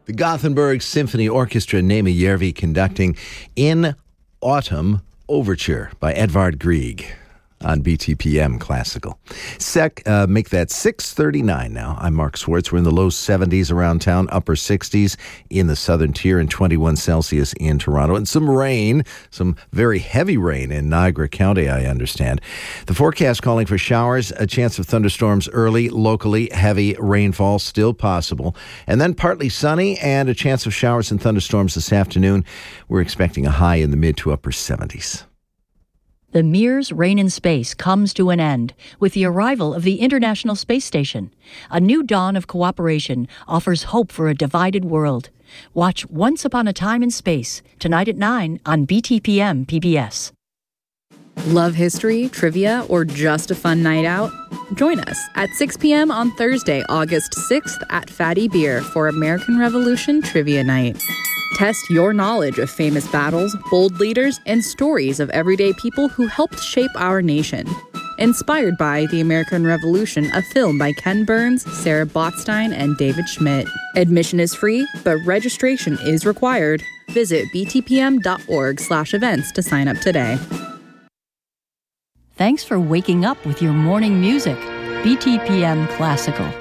The Gothenburg Symphony Orchestra, Némi Järvi conducting In Autumn Overture by Edvard Grieg on BTPM Classical. Make that 6:39 now. I'm Mark Swartz. We're in the low 70s around town, upper 60s in the southern tier, and 21 Celsius in Toronto. And some rain, some very heavy rain in Niagara County, I understand. The forecast calling for showers, a chance of thunderstorms early, locally, heavy rainfall still possible. And then partly sunny and a chance of showers and thunderstorms this afternoon. We're expecting a high in the mid to upper 70s. The Mir's Rain in Space comes to an end with the arrival of the International Space Station. A new dawn of cooperation offers hope for a divided world. Watch Once Upon a Time in Space, tonight at 9 on BTPM PBS. Love history, trivia, or just a fun night out? Join us at 6 p.m. on Thursday, August 6th at Fatty Beer for American Revolution Trivia Night. Test your knowledge of famous battles, bold leaders, and stories of everyday people who helped shape our nation. Inspired by The American Revolution, a film by Ken Burns, Sarah Botstein, and David Schmidt. Admission is free, but registration is required. Visit btpm.org/events to sign up today. Thanks for waking up with your morning music. BTPM Classical.